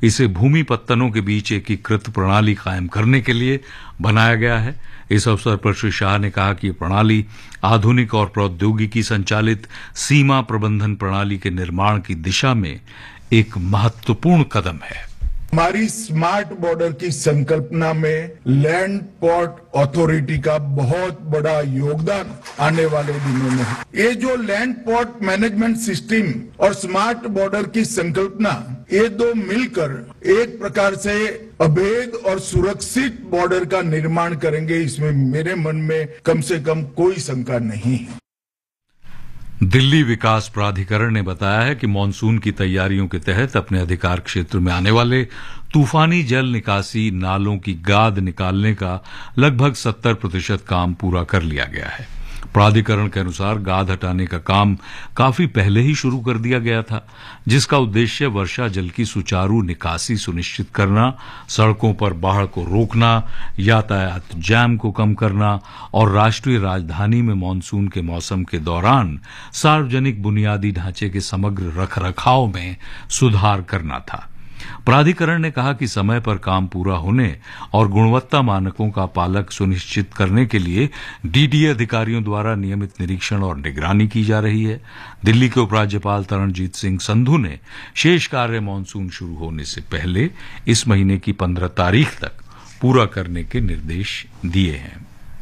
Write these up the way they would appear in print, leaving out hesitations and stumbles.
इसे भूमि पत्तनों के बीच एकीकृत प्रणाली कायम करने के लिए बनाया गया है। इस अवसर पर श्री शाह ने कहा कि ये प्रणाली आधुनिक और प्रौद्योगिकी संचालित सीमा प्रबंधन प्रणाली के निर्माण की दिशा में एक महत्वपूर्ण कदम है। हमारी स्मार्ट बॉर्डर की संकल्पना में लैंड पोर्ट अथॉरिटी का बहुत बड़ा योगदान आने वाले दिनों में है। ये जो लैंड पोर्ट मैनेजमेंट सिस्टम और स्मार्ट बॉर्डर की संकल्पना, ये दो मिलकर एक प्रकार से अभेद और सुरक्षित बॉर्डर का निर्माण करेंगे, इसमें मेरे मन में कम से कम कोई शंका नहीं है। दिल्ली विकास प्राधिकरण ने बताया है कि मानसून की तैयारियों के तहत अपने अधिकार क्षेत्र में आने वाले तूफानी जल निकासी नालों की गाद निकालने का लगभग 70% काम पूरा कर लिया गया है। प्राधिकरण के अनुसार गाद हटाने का काम काफी पहले ही शुरू कर दिया गया था, जिसका उद्देश्य वर्षा जल की सुचारू निकासी सुनिश्चित करना, सड़कों पर बाढ़ को रोकना, यातायात जैम को कम करना और राष्ट्रीय राजधानी में मानसून के मौसम के दौरान सार्वजनिक बुनियादी ढांचे के समग्र रखरखाव में सुधार करना था। प्राधिकरण ने कहा कि समय पर काम पूरा होने और गुणवत्ता मानकों का पालन सुनिश्चित करने के लिए डीडीए अधिकारियों द्वारा नियमित निरीक्षण और निगरानी की जा रही है। दिल्ली के उपराज्यपाल तरणजीत सिंह संधू ने शेष कार्य मानसून शुरू होने से पहले इस महीने की 15 तारीख तक पूरा करने के निर्देश दिए हैं।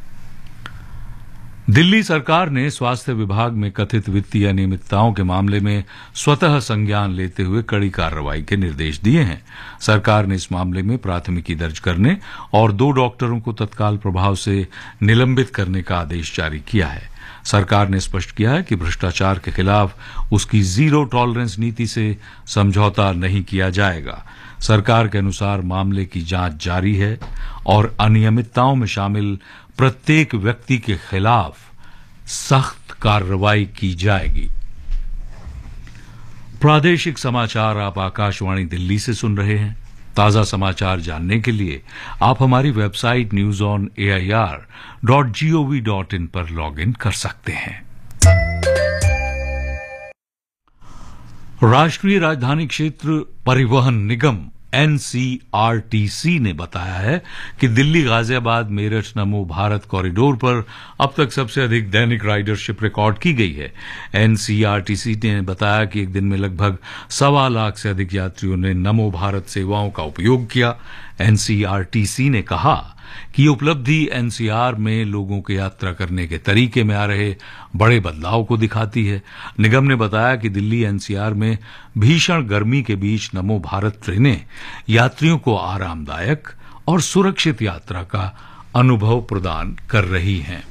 दिल्ली सरकार ने स्वास्थ्य विभाग में कथित वित्तीय अनियमितताओं के मामले में स्वतः संज्ञान लेते हुए कड़ी कार्रवाई के निर्देश दिए हैं। सरकार ने इस मामले में प्राथमिकी दर्ज करने और 2 डॉक्टरों को तत्काल प्रभाव से निलंबित करने का आदेश जारी किया है। सरकार ने स्पष्ट किया है कि भ्रष्टाचार के खिलाफ उसकी जीरो टॉलरेंस नीति से समझौता नहीं किया जाएगा। सरकार के अनुसार मामले की जांच जारी है और अनियमितताओं में शामिल प्रत्येक व्यक्ति के खिलाफ सख्त कार्रवाई की जाएगी। प्रादेशिक समाचार आप आकाशवाणी दिल्ली से सुन रहे हैं। ताजा समाचार जानने के लिए आप हमारी वेबसाइट newsonair.gov.in पर लॉगिन कर सकते हैं। राष्ट्रीय राजधानी क्षेत्र परिवहन निगम एनसीआरटीसी ने बताया है कि दिल्ली गाजियाबाद मेरठ नमो भारत कॉरिडोर पर अब तक सबसे अधिक दैनिक राइडरशिप रिकॉर्ड की गई है। एनसीआरटीसी ने बताया कि एक दिन में लगभग 1.25 लाख से अधिक यात्रियों ने नमो भारत सेवाओं का उपयोग किया। एनसीआरटीसी ने कहा कि ये उपलब्धि एनसीआर में लोगों के यात्रा करने के तरीके में आ रहे बड़े बदलाव को दिखाती है। निगम ने बताया कि दिल्ली एनसीआर में भीषण गर्मी के बीच नमो भारत ट्रेनें यात्रियों को आरामदायक और सुरक्षित यात्रा का अनुभव प्रदान कर रही हैं।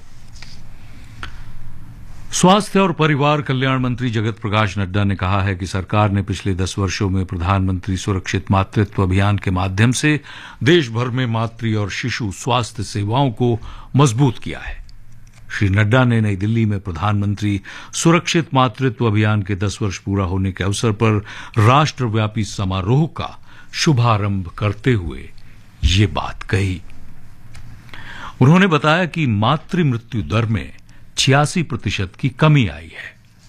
स्वास्थ्य और परिवार कल्याण मंत्री जगत प्रकाश नड्डा ने कहा है कि सरकार ने पिछले 10 वर्षों में प्रधानमंत्री सुरक्षित मातृत्व अभियान के माध्यम से देश भर में मातृ और शिशु स्वास्थ्य सेवाओं को मजबूत किया है। श्री नड्डा ने नई दिल्ली में प्रधानमंत्री सुरक्षित मातृत्व अभियान के 10 वर्ष पूरा होने के अवसर पर राष्ट्रव्यापी समारोह का शुभारंभ करते हुए ये बात कही। उन्होंने बताया कि मातृ मृत्यु दर में 86% की कमी आई है।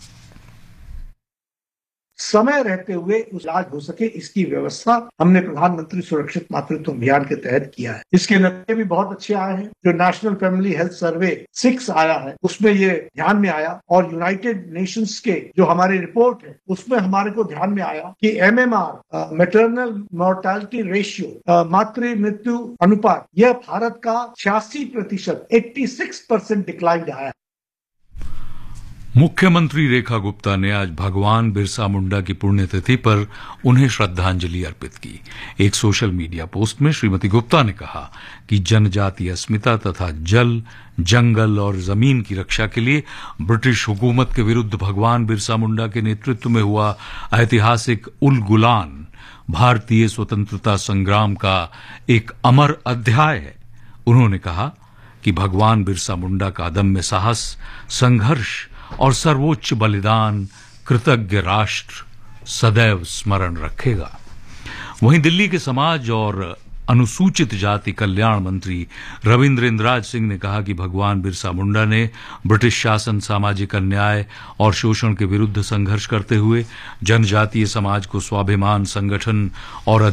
समय रहते हुए उस इलाज हो सके, इसकी व्यवस्था हमने प्रधानमंत्री सुरक्षित मातृत्व अभियान के तहत किया है। इसके नतीजे भी बहुत अच्छे आए हैं। जो नेशनल फैमिली हेल्थ सर्वे 6 आया है, उसमें ये ध्यान में आया और यूनाइटेड नेशंस के जो हमारी रिपोर्ट है उसमें हमारे को ध्यान में आया कि एमएमआर मैटरनल मोर्टेलिटी रेशियो मातृ मृत्यु अनुपात यह भारत का 86% 86% डिक्लाइन आया। मुख्यमंत्री रेखा गुप्ता ने आज भगवान बिरसा मुंडा की पुण्यतिथि पर उन्हें श्रद्धांजलि अर्पित की। एक सोशल मीडिया पोस्ट में श्रीमती गुप्ता ने कहा कि जनजातीय अस्मिता तथा जल, जंगल और जमीन की रक्षा के लिए ब्रिटिश हुकूमत के विरुद्ध भगवान बिरसा मुंडा के नेतृत्व में हुआ ऐतिहासिक उल गुलान भारतीय स्वतंत्रता संग्राम का एक अमर अध्याय है। उन्होंने कहा कि भगवान बिरसा मुंडा का अदम्य साहस, संघर्ष और सर्वोच्च बलिदान कृतज्ञ राष्ट्र सदैव स्मरण रखेगा। वहीं दिल्ली के समाज और अनुसूचित जाति कल्याण मंत्री रविंद्र इंद्राज सिंह ने कहा कि भगवान बिरसा मुंडा ने ब्रिटिश शासन, सामाजिक अन्याय और शोषण के विरुद्ध संघर्ष करते हुए जनजातीय समाज को स्वाभिमान, संगठन और